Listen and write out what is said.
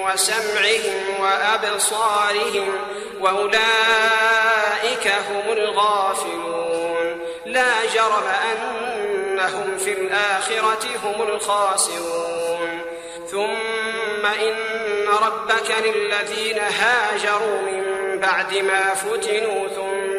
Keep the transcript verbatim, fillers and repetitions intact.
وسمعهم وأبصارهم وأولئك هم الغافلون لا جرم أنهم في الآخرة هم الخاسرون ثم إن ربك للذين هاجروا من بعد ما فتنوا